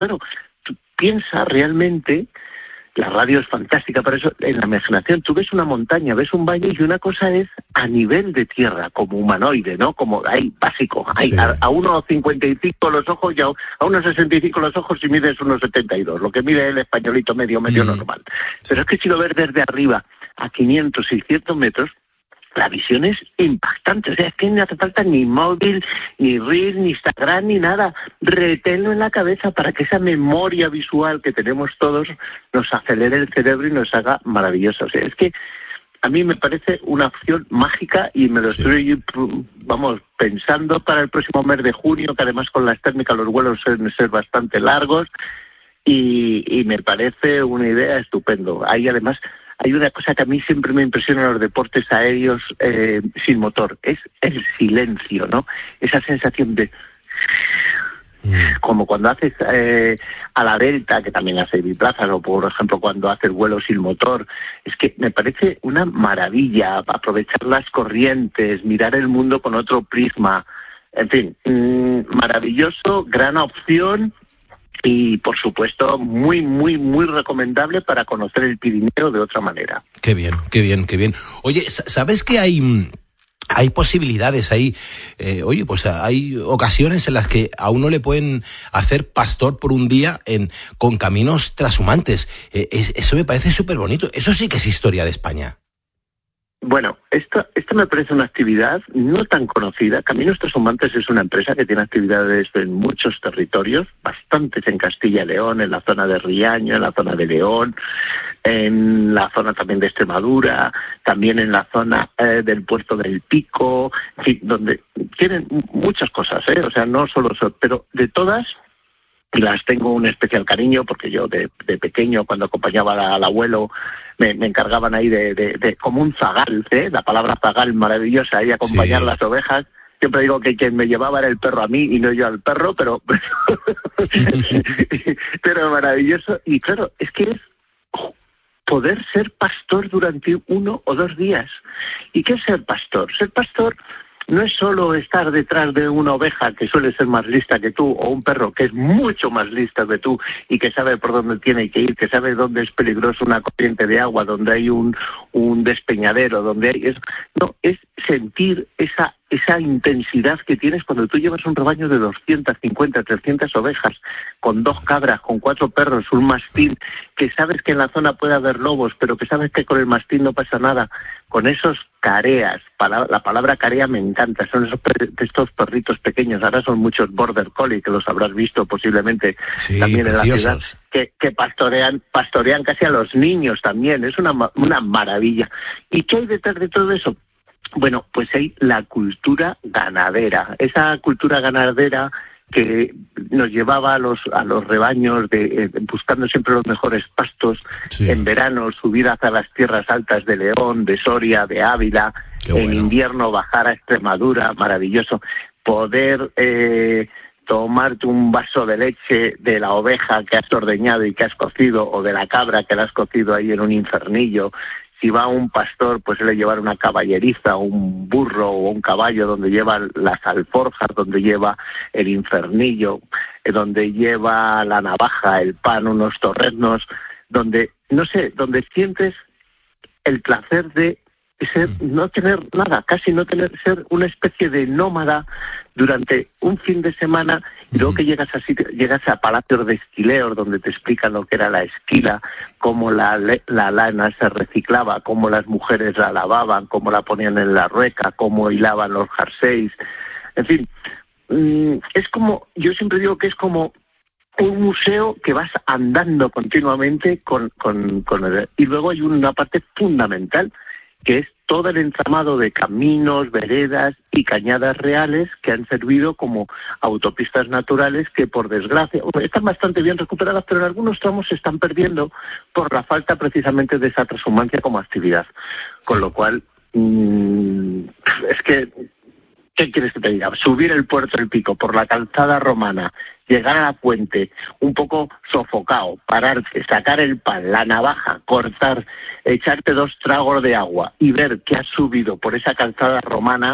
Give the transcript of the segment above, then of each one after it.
claro, tú piensas realmente. La radio es fantástica, para eso en la imaginación tú ves una montaña, ves un valle y una cosa es a nivel de tierra, como humanoide, ¿no? Como ahí, básico, ahí, Sí. a 1,55 los ojos y a 1,65 los ojos si mides 1,72, lo que mide el españolito medio normal. Pero es que si lo ves desde arriba a 500, 600 metros, la visión es impactante, o sea, es que no hace falta ni móvil, ni Reels, ni Instagram, ni nada. Reténlo en la cabeza para que esa memoria visual que tenemos todos nos acelere el cerebro y nos haga maravilloso. O sea, es que a mí me parece una opción mágica y me lo estoy, pensando para el próximo mes de junio, que además con las térmicas los vuelos suelen ser bastante largos y me parece una idea estupendo. Además, hay una cosa que a mí siempre me impresiona en los deportes aéreos sin motor, es el silencio, ¿no? Esa sensación de... Como cuando haces a la delta, que también hace biplazas, o por ejemplo cuando haces vuelos sin motor, es que me parece una maravilla aprovechar las corrientes, mirar el mundo con otro prisma, en fin, maravilloso, gran opción. Y, por supuesto, muy, muy, muy recomendable para conocer el Pirineo de otra manera. Qué bien, qué bien, qué bien. Oye, ¿sabes que hay posibilidades ahí? Pues hay ocasiones en las que a uno le pueden hacer pastor por un día con caminos trashumantes. Eso me parece súper bonito. Eso sí que es historia de España. Bueno, esto me parece una actividad no tan conocida. Caminos Trashumantes es una empresa que tiene actividades en muchos territorios, bastantes en Castilla y León, en la zona de Riaño, en la zona de León, en la zona también de Extremadura, también en la zona del Puerto del Pico, en fin, donde tienen muchas cosas, o sea, no solo eso, pero de todas las tengo un especial cariño porque yo de pequeño, cuando acompañaba al abuelo, me encargaban ahí de como un zagal, la palabra zagal maravillosa, ahí acompañar las ovejas. Siempre digo que quien me llevaba era el perro a mí y no yo al perro, pero maravilloso. Y claro, es que es poder ser pastor durante 1 o 2 días. ¿Y qué es ser pastor? Ser pastor no es solo estar detrás de una oveja que suele ser más lista que tú, o un perro que es mucho más lista que tú y que sabe por dónde tiene que ir, que sabe dónde es peligroso una corriente de agua, donde hay un despeñadero, donde hay... es sentir esa intensidad que tienes cuando tú llevas un rebaño de 250, 300 ovejas, con 2 cabras, con 4 perros, un mastín, que sabes que en la zona puede haber lobos, pero que sabes que con el mastín no pasa nada. Con esos careas, la palabra carea me encanta, son estos perritos pequeños, ahora son muchos border collie, que los habrás visto posiblemente también preciosos. En la ciudad, que pastorean casi a los niños también, es una maravilla. ¿Y qué hay detrás de todo eso? Bueno, pues hay la cultura ganadera, esa cultura ganadera que nos llevaba a los rebaños buscando siempre los mejores pastos, en verano subir hacia las tierras altas de León, de Soria, de Ávila, en invierno bajar a Extremadura, maravilloso, poder tomarte un vaso de leche de la oveja que has ordeñado y que has cocido, o de la cabra que la has cocido ahí en un infernillo. Si va un pastor, pues suele llevar una caballeriza, un burro o un caballo donde lleva las alforjas, donde lleva el infernillo, donde lleva la navaja, el pan, unos torreznos, donde sientes el placer de no tener nada, casi no tener, ser una especie de nómada durante un fin de semana, y luego que llegas a palacios de esquileos donde te explican lo que era la esquila, cómo la lana se reciclaba, cómo las mujeres la lavaban, cómo la ponían en la rueca, cómo hilaban los jerseys, en fin, es como, yo siempre digo que es como un museo que vas andando continuamente y luego hay una parte fundamental, que es todo el entramado de caminos, veredas y cañadas reales que han servido como autopistas naturales que, por desgracia, están bastante bien recuperadas, pero en algunos tramos se están perdiendo por la falta precisamente de esa transhumancia como actividad. Con lo cual, es que, ¿qué quieres que te diga? Subir el Puerto del Pico por la calzada romana, llegar a la puente, un poco sofocado, pararte, sacar el pan, la navaja, cortar, echarte 2 tragos de agua y ver que has subido por esa calzada romana,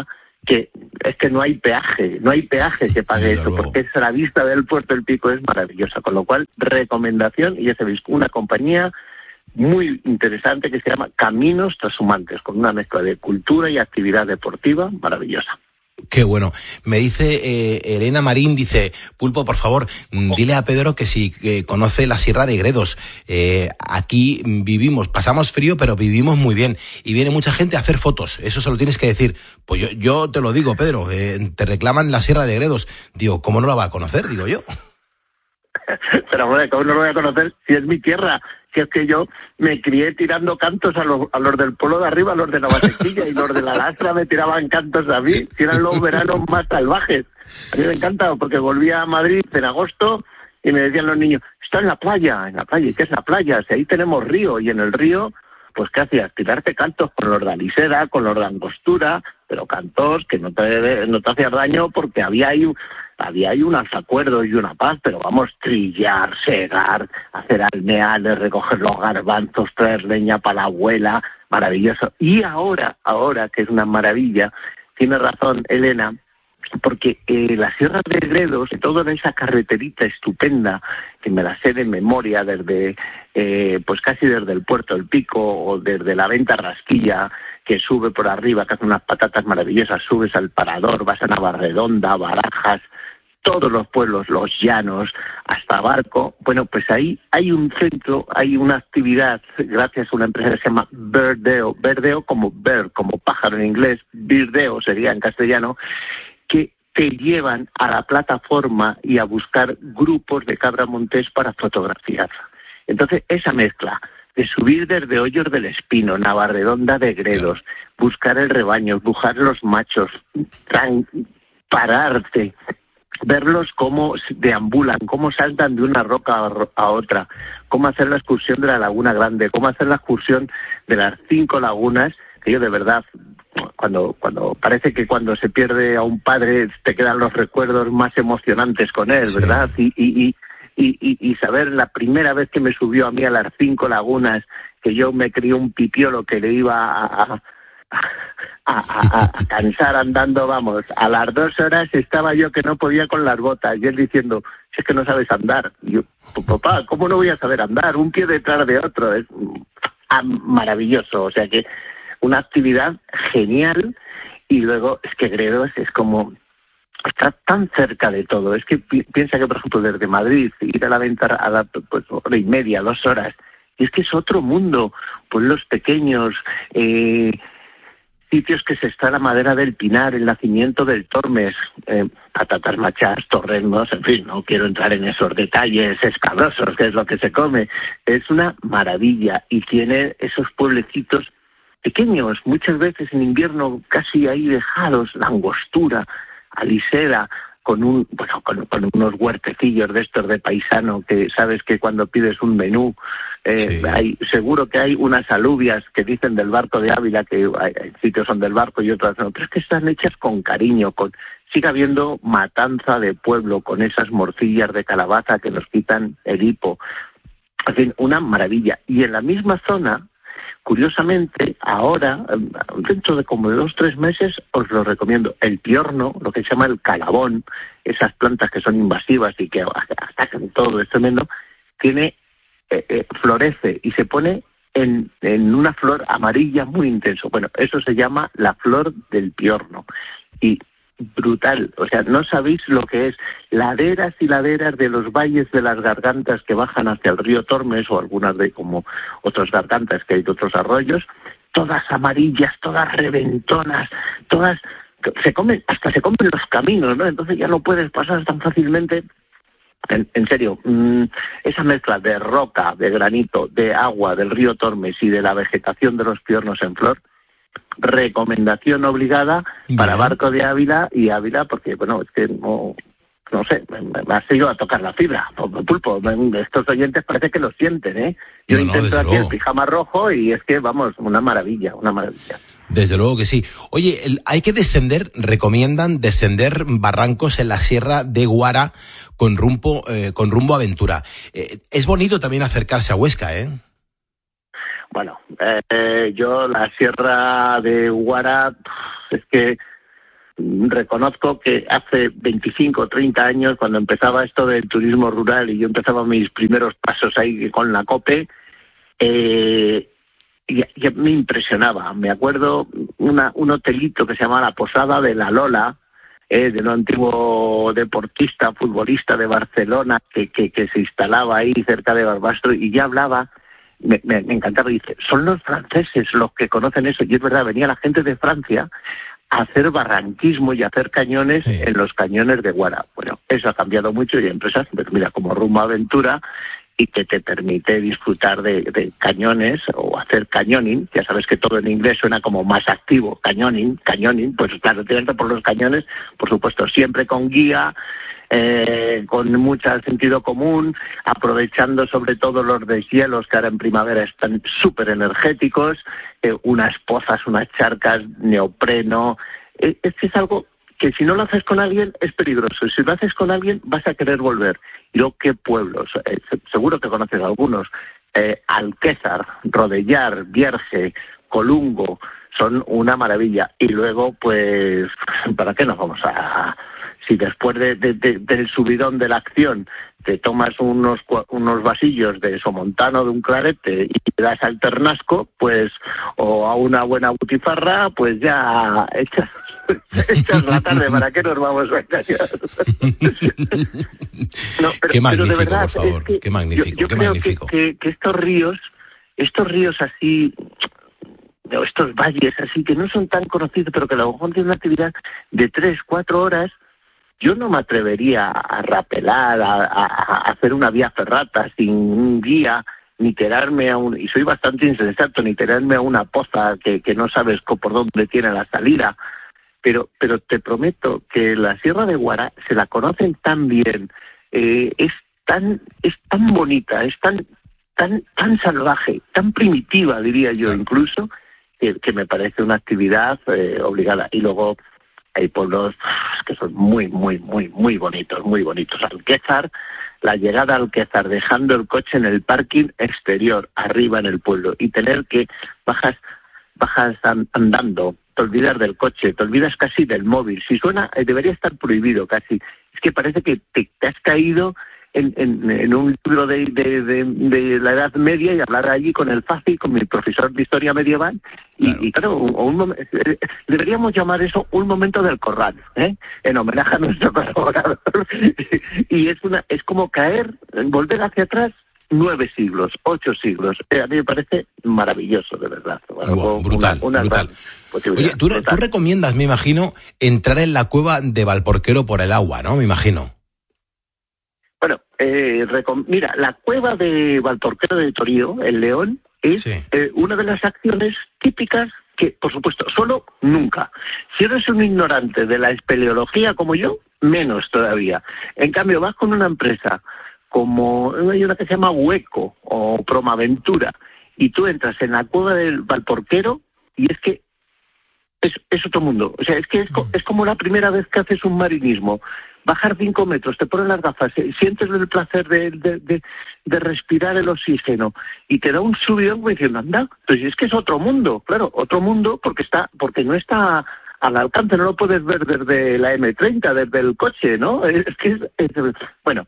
que es que no hay peaje que pague eso, porque es la vista del Puerto del Pico, es maravillosa, con lo cual recomendación, y ya sabéis, una compañía muy interesante que se llama Caminos Trashumantes, con una mezcla de cultura y actividad deportiva maravillosa. Qué bueno. Me dice Elena Marín, dice, Pulpo, por favor, dile a Pedro que si conoce la Sierra de Gredos. Aquí vivimos, pasamos frío, pero vivimos muy bien. Y viene mucha gente a hacer fotos. Eso se lo tienes que decir. Pues yo te lo digo, Pedro, te reclaman la Sierra de Gredos. Digo, ¿cómo no la va a conocer? Digo yo. Pero, hombre, ¿cómo no lo voy a conocer si es mi tierra? Si es que yo me crié tirando cantos a los del pueblo de arriba, a los de Navasequilla, y los de la Lastra me tiraban cantos a mí, que eran los veranos más salvajes. A mí me encanta, porque volvía a Madrid en agosto y me decían los niños, está en la playa. ¿Y qué es la playa? Si ahí tenemos río, y en el río, pues ¿qué hacías? Tirarte cantos con los de alisera, con los de angostura, pero cantos que no te hacían daño, porque había ahí un acuerdo y una paz, pero vamos, trillar, segar, hacer almeales, recoger los garbanzos, traer leña para la abuela, maravilloso. Y ahora, que es una maravilla, tiene razón Elena, porque la Sierra de Gredos, toda esa carreterita estupenda, que me la sé de memoria desde, pues casi desde el Puerto del Pico, o desde la Venta Rasquilla, que sube por arriba, que hace unas patatas maravillosas, subes al Parador, vas a Navarredonda, Barajas, todos los pueblos, los llanos, hasta Barco. Bueno, pues ahí hay un centro, hay una actividad, gracias a una empresa que se llama Birdeo como bird, como pájaro en inglés, Birdeo sería en castellano, que te llevan a la plataforma y a buscar grupos de cabra montés para fotografiar. Entonces, esa mezcla de subir desde Hoyos del Espino, Navarredonda de Gredos, buscar el rebaño, buscar los machos, pararte, verlos cómo deambulan, cómo saltan de una roca a otra, cómo hacer la excursión de la Laguna Grande, cómo hacer la excursión de las 5 lagunas, que yo de verdad, cuando parece que cuando se pierde a un padre te quedan los recuerdos más emocionantes con él, sí, ¿verdad? Y saber la primera vez que me subió a mí a las 5 lagunas, que yo me crié un pipiolo que le iba a cansar andando, vamos, a las 2 horas estaba yo que no podía con las botas, y él diciendo, si es que no sabes andar. Y yo, papá, ¿cómo no voy a saber andar? Un pie detrás de otro, es maravilloso, o sea que una actividad genial. Y luego es que Gredos es como, está tan cerca de todo, es que piensa que, por ejemplo, desde Madrid, ir a la Venta pues 1:30, 2 horas, y es que es otro mundo, pueblos pequeños, sitios que se está la madera del pinar, el nacimiento del Tormes, patatas machas, torreznos, en fin, no quiero entrar en esos detalles escabrosos, que es lo que se come. Es una maravilla, y tiene esos pueblecitos pequeños, muchas veces en invierno casi ahí dejados, la Angostura, Alisera, con unos huertecillos de estos de paisano, que sabes que cuando pides un menú, sí, seguro que hay unas alubias que dicen del Barco de Ávila, que hay sitios son del Barco y otros no, pero es que están hechas con cariño, sigue habiendo matanza de pueblo, con esas morcillas de calabaza que nos quitan el hipo. En fin, una maravilla. Y en la misma zona, curiosamente, ahora, dentro de como de 2-3 meses, os lo recomiendo. El piorno, lo que se llama el calabón, esas plantas que son invasivas y que atacan todo, es tremendo, florece y se pone en una flor amarilla muy intenso. Bueno, eso se llama la flor del piorno. Y brutal, o sea, no sabéis lo que es, laderas y laderas de los valles de las gargantas que bajan hacia el río Tormes, o algunas de como otras gargantas que hay de otros arroyos, todas amarillas, todas reventonas, todas se comen los caminos, ¿no? Entonces ya no puedes pasar tan fácilmente. En serio, esa mezcla de roca, de granito, de agua del río Tormes y de la vegetación de los piornos en flor, recomendación obligada para Barco de Ávila y Ávila, porque, bueno, es que no sé, me ha seguido a tocar la fibra, Pulpo. Estos oyentes parece que lo sienten, ¿eh? Yo intento aquí el pijama rojo y es que, vamos, una maravilla, una maravilla. Desde luego que sí. Oye, hay que recomiendan descender barrancos en la Sierra de Guara con rumbo aventura. Es bonito también acercarse a Huesca, ¿eh? Bueno, yo la Sierra de Guara, es que reconozco que hace 25 o 30 años, cuando empezaba esto del turismo rural y yo empezaba mis primeros pasos ahí con la COPE, ya me impresionaba. Me acuerdo un hotelito que se llamaba La Posada de la Lola, de un antiguo deportista, futbolista de Barcelona, que se instalaba ahí cerca de Barbastro, y ya hablaba, me encantaba, dice, son los franceses los que conocen eso, y es verdad, venía la gente de Francia a hacer barranquismo y a hacer cañones en los cañones de Guara. Bueno, eso ha cambiado mucho y hay empresas, pues mira, como Rumbo Aventura, y que te permite disfrutar de cañones o hacer cañoning. Ya sabes que todo en inglés suena como más activo, cañoning, pues claro, te entra por los cañones, por supuesto, siempre con guía, con mucho sentido común, aprovechando sobre todo los deshielos que ahora en primavera están súper energéticos, unas pozas, unas charcas, neopreno. Este es algo que si no lo haces con alguien es peligroso. Si lo haces con alguien vas a querer volver. Y luego, ¿qué pueblos? Seguro que conoces algunos. Alquézar, Rodellar, Vierge, Colungo, son una maravilla. Y luego, pues, ¿para qué nos vamos a...? Si después del subidón de la acción te tomas unos vasillos de somontano, de un clarete, y te das al ternasco, pues, o a una buena butifarra, pues ya echas la tarde, ¿para qué nos vamos a engañar? No, qué magnífico, pero de verdad, por favor, es que qué magnífico, yo qué creo magnífico. Que estos ríos así, o estos valles así, que no son tan conocidos, pero que a lo mejor tienen una actividad de 3-4 horas, yo no me atrevería a rapelar, a hacer una vía ferrata sin un guía, ni tirarme y soy bastante insensato, ni tirarme a una poza que no sabes por dónde tiene la salida. Pero te prometo que la Sierra de Guara se la conocen tan bien, es tan bonita, es tan salvaje, tan primitiva, diría yo, claro, incluso, que me parece una actividad obligada. Y luego hay pueblos que son muy bonitos. Alquézar, la llegada a Alquézar, dejando el coche en el parking exterior, arriba en el pueblo, y tener que bajas andando, te olvidas del coche, te olvidas casi del móvil. Si suena, debería estar prohibido casi. Es que parece que te has caído en un libro de la Edad Media y hablar allí con el Faci, con mi profesor de Historia Medieval. Claro. Y claro, deberíamos llamar eso un momento del Corral, en homenaje a nuestro colaborador. Y es como caer, volver hacia atrás 9 siglos, 8 siglos. A mí me parece maravilloso, de verdad. Wow, brutal. Oye, tú recomiendas, me imagino, entrar en la cueva de Valporquero por el agua, ¿no? Me imagino. Bueno, mira, la cueva de Valporquero de Torío, el León, es una de las acciones típicas que, por supuesto, solo nunca. Si eres un ignorante de la espeleología como yo, menos todavía. En cambio, vas con una empresa como hay una que se llama Hueco o Promaventura, y tú entras en la cueva del Valporquero y es que es otro mundo. O sea, es que es como la primera vez que haces un marinismo. Bajar 5 metros, te pones las gafas, sientes el placer de respirar el oxígeno y te da un subidón diciendo, anda, pues es que es otro mundo, claro, otro mundo porque no está al alcance, no lo puedes ver desde la M30, desde el coche, ¿no? Bueno,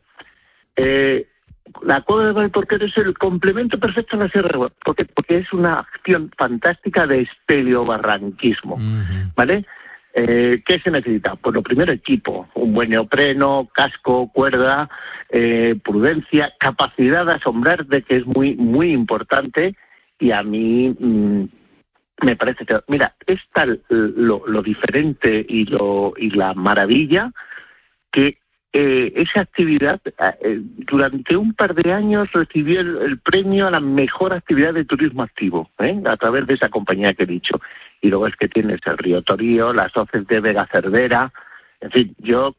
la cueva de Valporquero es el complemento perfecto a la Sierra de Guara, porque es una acción fantástica de espeleobarranquismo, ¿vale? ¿Qué se necesita? Pues lo primero, equipo, un buen neopreno, casco, cuerda, prudencia, capacidad de asombrar, de que es muy importante, y a mí me parece que, mira, es tal lo diferente y la maravilla que esa actividad durante un par de años recibió el premio a la mejor actividad de turismo activo, a través de esa compañía que he dicho. Y luego es que tienes el río Torío, las hoces de Vega Cervera, en fin, yo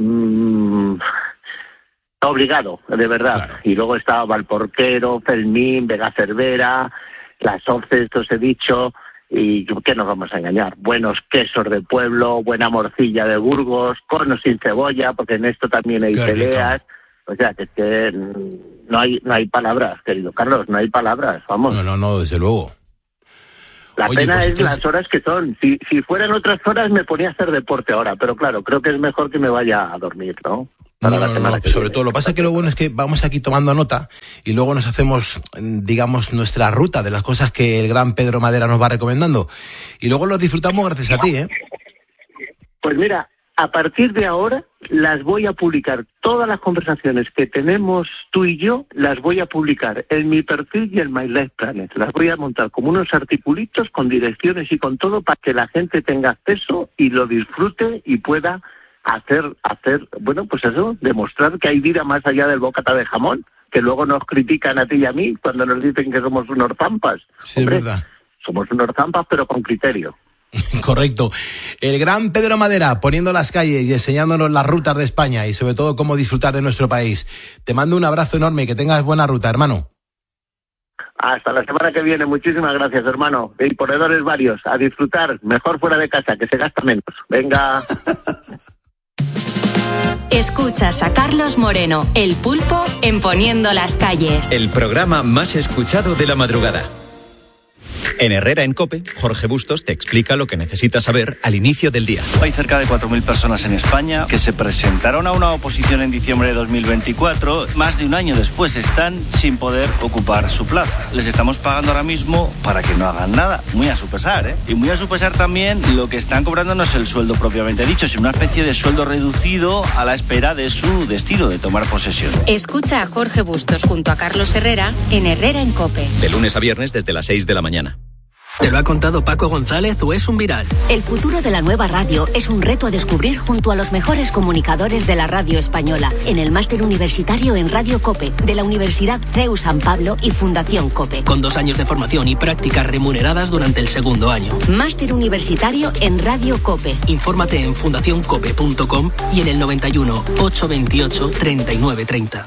obligado, de verdad. Claro. Y luego estaba Valporquero, Fermín, Vega Cervera, las hoces, os he dicho. Y ¿qué nos vamos a engañar? Buenos quesos de pueblo, buena morcilla de Burgos, conos sin cebolla, porque en esto también hay peleas. O sea, que no hay palabras, querido Carlos, no hay palabras, vamos. No, desde luego. La Oye, pena pues es las horas que son. Si fueran otras horas me ponía a hacer deporte ahora, pero claro, creo que es mejor que me vaya a dormir, ¿no? No, sobre todo, lo que pasa es que lo bueno es que vamos aquí tomando nota y luego nos hacemos, digamos, nuestra ruta de las cosas que el gran Pedro Madera nos va recomendando. Y luego los disfrutamos gracias a ti, ¿eh? Pues mira, a partir de ahora las voy a publicar. Todas las conversaciones que tenemos tú y yo las voy a publicar en mi perfil y en My Life Planet. Las voy a montar como unos articulitos con direcciones y con todo para que la gente tenga acceso y lo disfrute y pueda hacer, bueno, pues eso, demostrar que hay vida más allá del bocata de jamón, que luego nos critican a ti y a mí cuando nos dicen que somos unos zampas. Sí, hombre, es verdad. Somos unos zampas, pero con criterio. Correcto. El gran Pedro Madera poniendo las calles y enseñándonos las rutas de España y sobre todo cómo disfrutar de nuestro país. Te mando un abrazo enorme y que tengas buena ruta, hermano. Hasta la semana que viene. Muchísimas gracias, hermano. Y ponedores varios. A disfrutar. Mejor fuera de casa, que se gasta menos. Venga. Escuchas a Carlos Moreno, el Pulpo, en Poniendo las calles. El programa más escuchado de la madrugada. En Herrera en COPE, Jorge Bustos te explica lo que necesitas saber al inicio del día. Hay cerca de 4.000 personas en España que se presentaron a una oposición en diciembre de 2024. Más de un año después están sin poder ocupar su plaza. Les estamos pagando ahora mismo para que no hagan nada. Muy a su pesar, ¿eh? Y muy a su pesar también lo que están cobrando no es el sueldo propiamente dicho, sino una especie de sueldo reducido a la espera de su destino, de tomar posesión. Escucha a Jorge Bustos junto a Carlos Herrera en Herrera en COPE. De lunes a viernes desde las 6 de la mañana. ¿Te lo ha contado Paco González o es un viral? El futuro de la nueva radio es un reto a descubrir junto a los mejores comunicadores de la radio española en el máster universitario en Radio COPE de la Universidad CEU San Pablo y Fundación COPE. Con 2 años de formación y prácticas remuneradas durante el segundo año. Máster universitario en Radio COPE. Infórmate en fundacioncope.com y en el 91 828 3930.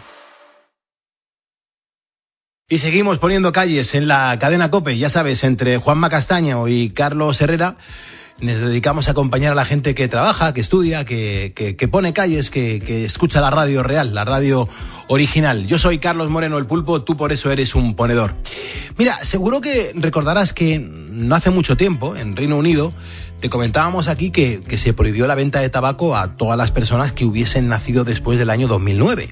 Y seguimos poniendo calles en la cadena COPE, ya sabes, entre Juanma Castaño y Carlos Herrera. Nos dedicamos a acompañar a la gente que trabaja, que estudia, que pone calles, que escucha la radio real, la radio original. Yo soy Carlos Moreno, el Pulpo, tú por eso eres un ponedor. Mira, seguro que recordarás que no hace mucho tiempo, en Reino Unido, te comentábamos aquí que se prohibió la venta de tabaco a todas las personas que hubiesen nacido después del año 2009.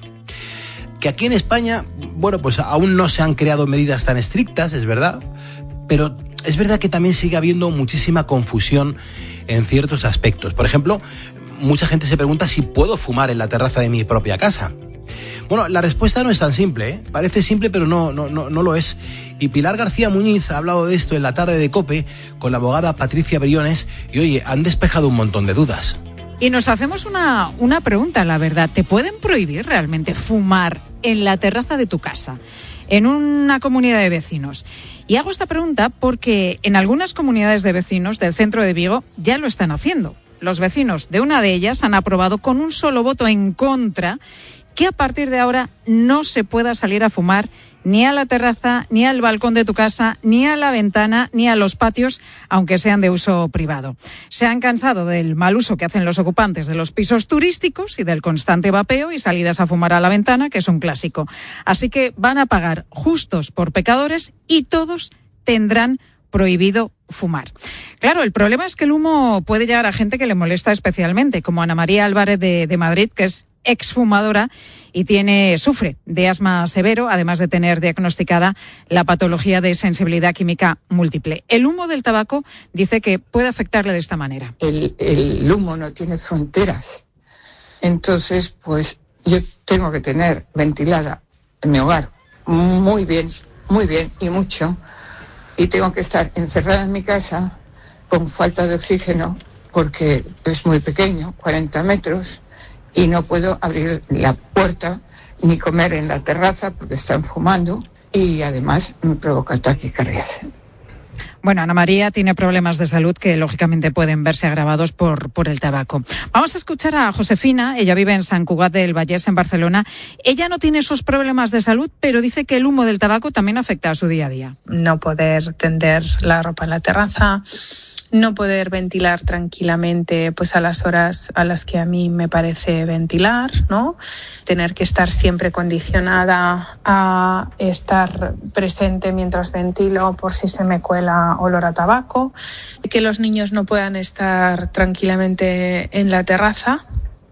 Que aquí en España, bueno, pues aún no se han creado medidas tan estrictas, es verdad, pero es verdad que también sigue habiendo muchísima confusión en ciertos aspectos. Por ejemplo, mucha gente se pregunta si puedo fumar en la terraza de mi propia casa. Bueno, la respuesta no es tan simple, ¿eh? Parece simple, pero no lo es. Y Pilar García Muñiz ha hablado de esto en la tarde de COPE con la abogada Patricia Briones y, oye, han despejado un montón de dudas. Y nos hacemos una pregunta, la verdad. ¿Te pueden prohibir realmente fumar en la terraza de tu casa, en una comunidad de vecinos? Y hago esta pregunta porque en algunas comunidades de vecinos del centro de Vigo ya lo están haciendo. Los vecinos de una de ellas han aprobado con un solo voto en contra que a partir de ahora no se pueda salir a fumar ni a la terraza, ni al balcón de tu casa, ni a la ventana, ni a los patios, aunque sean de uso privado. Se han cansado del mal uso que hacen los ocupantes de los pisos turísticos y del constante vapeo y salidas a fumar a la ventana, que es un clásico. Así que van a pagar justos por pecadores y todos tendrán prohibido fumar. Claro, el problema es que el humo puede llegar a gente que le molesta especialmente, como Ana María Álvarez de Madrid, que es exfumadora y sufre de asma severo, además de tener diagnosticada la patología de sensibilidad química múltiple. El humo del tabaco dice que puede afectarle de esta manera. El humo no tiene fronteras. Entonces, pues yo tengo que tener ventilada en mi hogar muy bien y mucho. Y tengo que estar encerrada en mi casa con falta de oxígeno porque es muy pequeño, 40 metros. Y no puedo abrir la puerta ni comer en la terraza porque están fumando y además me provoca taquicardias. Bueno, Ana María tiene problemas de salud que lógicamente pueden verse agravados por el tabaco. Vamos a escuchar a Josefina, ella vive en Sant Cugat del Vallès, en Barcelona. Ella no tiene esos problemas de salud, pero dice que el humo del tabaco también afecta a su día a día. No poder tender la ropa en la terraza, no poder ventilar tranquilamente pues a las horas a las que a mí me parece ventilar, ¿no? Tener que estar siempre condicionada a estar presente mientras ventilo por si se me cuela olor a tabaco, que los niños no puedan estar tranquilamente en la terraza.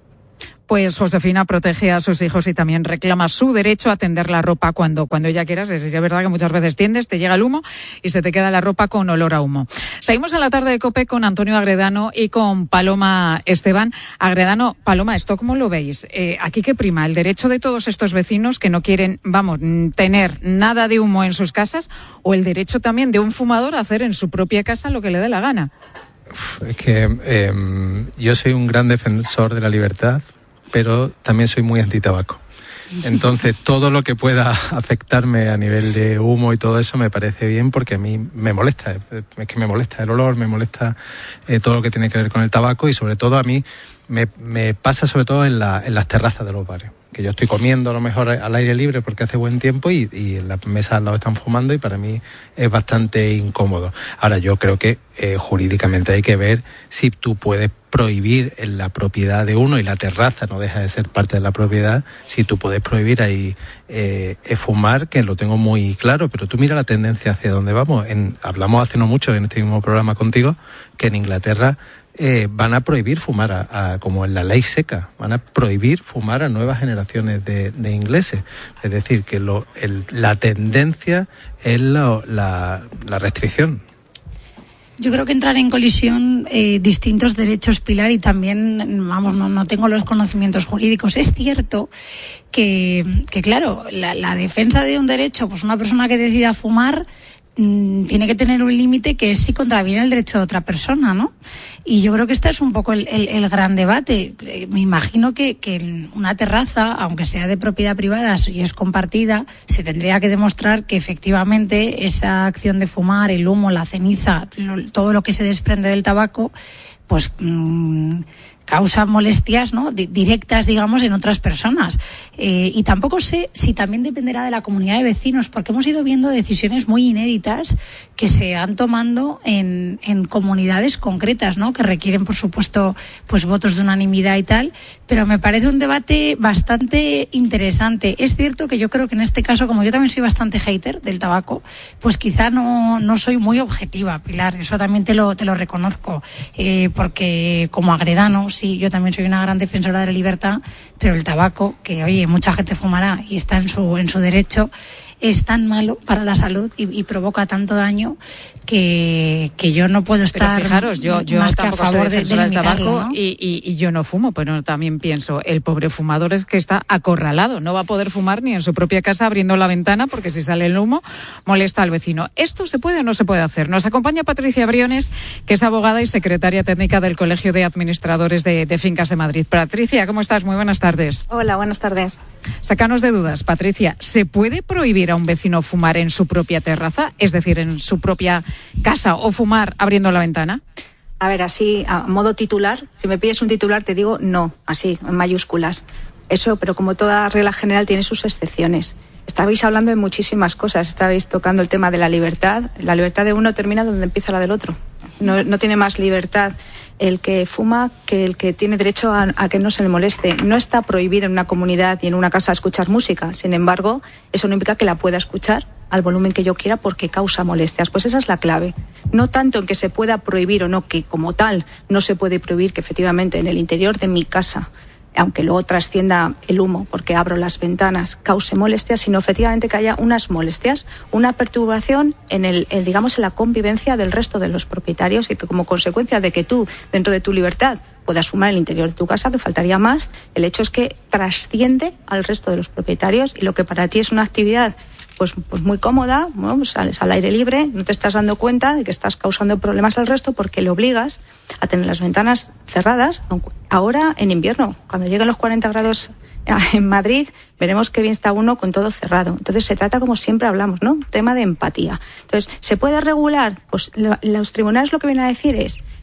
Pues Josefina protege a sus hijos y también reclama su derecho a tender la ropa cuando ella quiera. Es verdad que muchas veces tiendes, te llega el humo y se te queda la ropa con olor a humo. Seguimos en la tarde de COPE con Antonio Agredano y con Paloma Esteban. Agredano, Paloma, ¿esto cómo lo veis? ¿Aquí qué prima? ¿El derecho de todos estos vecinos que no quieren, tener nada de humo en sus casas, o el derecho también de un fumador a hacer en su propia casa lo que le dé la gana? Es que yo soy un gran defensor de la libertad, pero también soy muy antitabaco. Entonces, todo lo que pueda afectarme a nivel de humo y todo eso me parece bien, porque a mí me molesta. Es que me molesta el olor, me molesta todo lo que tiene que ver con el tabaco, y sobre todo a mí me pasa sobre todo en las terrazas de los bares. Que yo estoy comiendo a lo mejor al aire libre porque hace buen tiempo y en las mesas al lado están fumando, y para mí es bastante incómodo. Ahora, yo creo que jurídicamente hay que ver si tú puedes prohibir en la propiedad de uno, y la terraza no deja de ser parte de la propiedad, si tú puedes prohibir ahí fumar, que lo tengo muy claro, pero tú mira la tendencia hacia dónde vamos. Hablamos hace no mucho en este mismo programa contigo que en Inglaterra van a prohibir fumar, como en la ley seca, van a prohibir fumar a nuevas generaciones de ingleses. Es decir, que la tendencia es la restricción. Yo creo que entrar en colisión distintos derechos, Pilar, y también, no tengo los conocimientos jurídicos. Es cierto que claro, la defensa de un derecho, pues una persona que decida fumar tiene que tener un límite, que es si contraviene el derecho de otra persona, ¿no? Y yo creo que este es un poco el gran debate. Me imagino que en una terraza, aunque sea de propiedad privada y es compartida, se tendría que demostrar que efectivamente esa acción de fumar, el humo, la ceniza, todo lo que se desprende del tabaco, pues causa molestias, ¿no?, directas, digamos, en otras personas. Y tampoco sé si también dependerá de la comunidad de vecinos, porque hemos ido viendo decisiones muy inéditas que se han tomando en comunidades concretas, ¿no?, que requieren, por supuesto, pues votos de unanimidad y tal, pero me parece un debate bastante interesante. Es cierto que yo creo que en este caso, como yo también soy bastante hater del tabaco, pues quizá no soy muy objetiva, Pilar, eso también te lo reconozco, porque como Agredano, sí, yo también soy una gran defensora de la libertad, pero el tabaco, que oye, mucha gente fumará y está en su derecho, es tan malo para la salud y provoca tanto daño que yo no puedo estar. Pero fijaros, yo más que a favor de tabaco, ¿no? y yo no fumo, pero también pienso, el pobre fumador es que está acorralado, no va a poder fumar ni en su propia casa abriendo la ventana, porque si sale el humo molesta al vecino. ¿Esto se puede o no se puede hacer? Nos acompaña Patricia Briones, que es abogada y secretaria técnica del Colegio de Administradores de Fincas de Madrid. Patricia, ¿cómo estás? Muy buenas tardes. Hola, buenas tardes. Sácanos de dudas, Patricia. ¿Se puede prohibir a un vecino fumar en su propia terraza, es decir, en su propia casa, o fumar abriendo la ventana? A ver, así, a modo titular, si me pides un titular te digo no, así, en mayúsculas. Eso, pero como toda regla general tiene sus excepciones. Estabais hablando de muchísimas cosas, estabais tocando el tema de la libertad. La libertad de uno termina donde empieza la del otro. No tiene más libertad el que fuma que el que tiene derecho a que no se le moleste. No está prohibido en una comunidad y en una casa escuchar música. Sin embargo, eso no implica que la pueda escuchar al volumen que yo quiera porque causa molestias. Pues esa es la clave. No tanto en que se pueda prohibir o no, que como tal no se puede prohibir que efectivamente en el interior de mi casa, aunque luego trascienda el humo porque abro las ventanas, cause molestias, sino efectivamente que haya unas molestias, una perturbación en digamos, en la convivencia del resto de los propietarios, y que como consecuencia de que tú, dentro de tu libertad, puedas fumar en el interior de tu casa, que faltaría más, el hecho es que trasciende al resto de los propietarios, y lo que para ti es una actividad pues muy cómoda, bueno, pues sales al aire libre, no te estás dando cuenta de que estás causando problemas al resto porque le obligas a tener las ventanas cerradas. Ahora en invierno, cuando lleguen los 40 grados en Madrid, veremos qué bien está uno con todo cerrado. Entonces se trata, como siempre hablamos, ¿no? Tema de empatía. Entonces, ¿se puede regular? Pues los tribunales lo que vienen a decir es: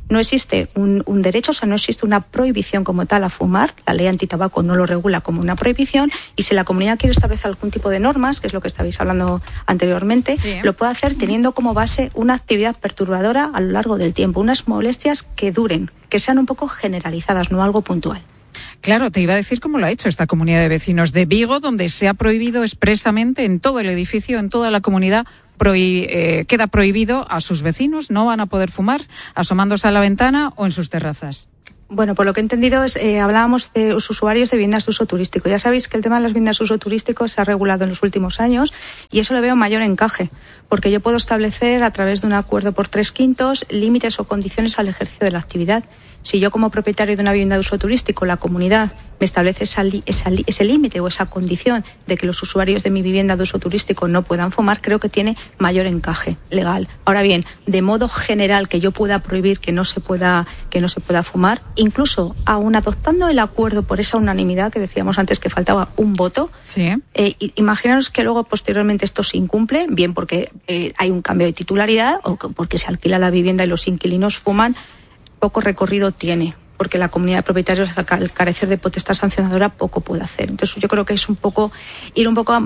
No existe un derecho, o sea, no existe una prohibición como tal a fumar. La ley antitabaco no lo regula como una prohibición, y si la comunidad quiere establecer algún tipo de normas, que es lo que estabais hablando anteriormente, lo puede hacer teniendo como base una actividad perturbadora a lo largo del tiempo, unas molestias que duren, que sean un poco generalizadas, no algo puntual. Claro, te iba a decir cómo lo ha hecho esta comunidad de vecinos de Vigo, donde se ha prohibido expresamente en todo el edificio, en toda la comunidad, queda prohibido a sus vecinos, no van a poder fumar asomándose a la ventana o en sus terrazas. Bueno, por lo que he entendido, hablábamos de los usuarios de viviendas de uso turístico. Ya sabéis que el tema de las viviendas de uso turístico se ha regulado en los últimos años, y eso le veo mayor encaje, porque yo puedo establecer a través de un acuerdo por 3/5 límites o condiciones al ejercicio de la actividad. Si yo, como propietario de una vivienda de uso turístico, la comunidad me establece ese límite o esa condición de que los usuarios de mi vivienda de uso turístico no puedan fumar, creo que tiene mayor encaje legal. Ahora bien, de modo general, que yo pueda prohibir que no se pueda fumar, incluso aún adoptando el acuerdo por esa unanimidad que decíamos antes que faltaba un voto, imaginaros que luego posteriormente esto se incumple, bien porque hay un cambio de titularidad o porque se alquila la vivienda y los inquilinos fuman, poco recorrido tiene, porque la comunidad de propietarios, al carecer de potestad sancionadora, poco puede hacer. Entonces yo creo que es ir un poco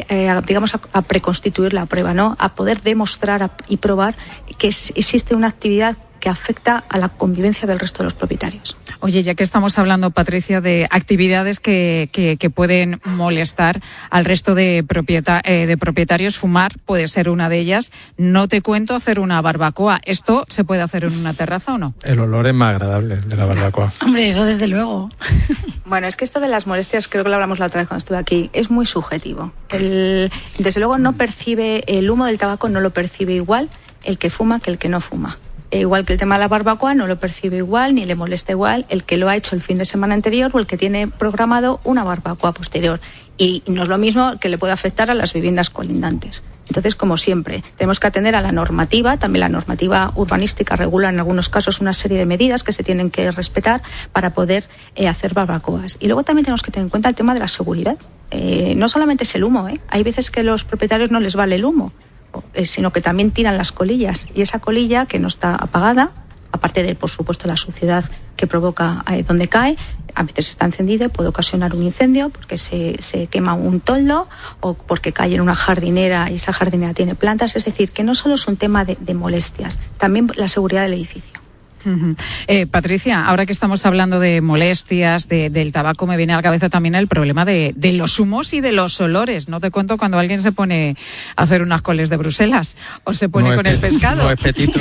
a preconstituir la prueba, ¿no? A poder demostrar y probar que existe una actividad que afecta a la convivencia del resto de los propietarios. Oye, ya que estamos hablando, Patricia, de actividades que pueden molestar al resto de propietarios, fumar puede ser una de ellas. No te cuento hacer una barbacoa. ¿Esto se puede hacer en una terraza o no? El olor es más agradable de la barbacoa. Hombre, eso desde luego. Bueno, es que esto de las molestias, creo que lo hablamos la otra vez cuando estuve aquí, es muy subjetivo. Desde luego no percibe, el humo del tabaco no lo percibe igual el que fuma que el que no fuma. Igual que el tema de la barbacoa, no lo percibe igual ni le molesta igual el que lo ha hecho el fin de semana anterior o el que tiene programado una barbacoa posterior. Y no es lo mismo que le puede afectar a las viviendas colindantes. Entonces, como siempre, tenemos que atender a la normativa. También la normativa urbanística regula en algunos casos una serie de medidas que se tienen que respetar para poder hacer barbacoas. Y luego también tenemos que tener en cuenta el tema de la seguridad. No solamente es el humo, hay veces que a los propietarios no les vale el humo, sino que también tiran las colillas, y esa colilla que no está apagada, aparte de, por supuesto, la suciedad que provoca donde cae, a veces está encendida y puede ocasionar un incendio porque se quema un toldo o porque cae en una jardinera y esa jardinera tiene plantas. Es decir, que no solo es un tema de molestias, también la seguridad del edificio. Patricia, ahora que estamos hablando de molestias, del tabaco, me viene a la cabeza también el problema de los humos y de los olores. No te cuento cuando alguien se pone a hacer unas coles de Bruselas o se pone con el pescado. No es petito.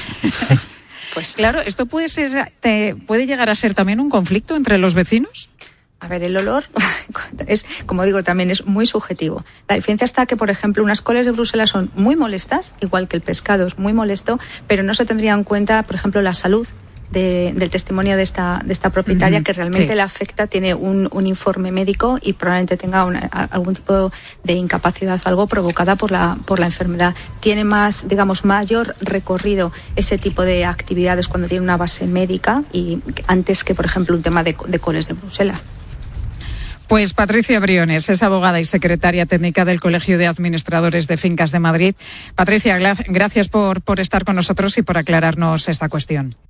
Pues claro, esto puede llegar a ser también un conflicto entre los vecinos. A ver, el olor es, como digo, también es muy subjetivo. La diferencia está que, por ejemplo, unas coles de Bruselas son muy molestas, igual que el pescado es muy molesto, pero no se tendría en cuenta, por ejemplo, la salud del testimonio de esta propietaria, que realmente le afecta, tiene un informe médico y probablemente tenga algún tipo de incapacidad, algo provocada por la enfermedad. Tiene mayor recorrido ese tipo de actividades cuando tiene una base médica y antes que, por ejemplo, un tema de coles de Bruselas. Pues Patricia Briones es abogada y secretaria técnica del Colegio de Administradores de Fincas de Madrid. Patricia, gracias por estar con nosotros y por aclararnos esta cuestión.